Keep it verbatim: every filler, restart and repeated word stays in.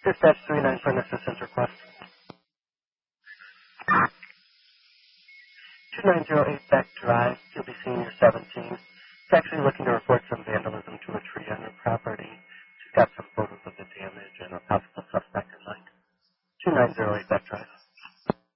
Dispatch three nine for an assistance request. two nine zero eight Beck Drive, you'll be seeing your seventeen. It's actually looking to report some vandalism to a tree on your property. She's got some photos of the damage and a possible suspect in mind. two nine zero eight Beck Drive.